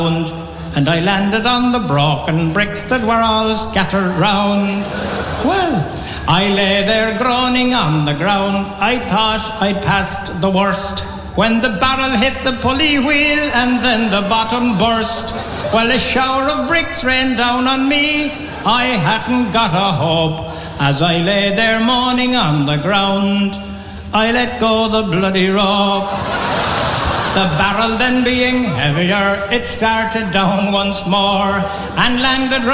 and I landed on the broken bricks that were all scattered round. Well, I lay there groaning on the ground. I thought I'd passed the worst, when the barrel hit the pulley wheel and then the bottom burst. Well, a shower of bricks rained down on me. I hadn't got a hope. As I lay there moaning on the ground, I let go the bloody rope. The barrel then being heavier, it started down once more and landed